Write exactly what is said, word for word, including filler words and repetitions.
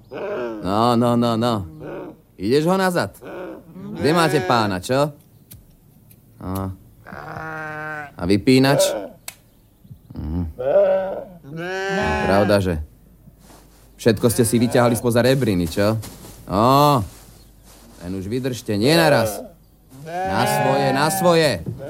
No, no, no, no. Ideš ho nazad. Kde máte pána, čo? No. A vypínač? Mhm. Pravda, že? Všetko ste si vyťahali spoza rebriny, čo? Ó, len už vydržte, nie naraz. Na svoje, na svoje.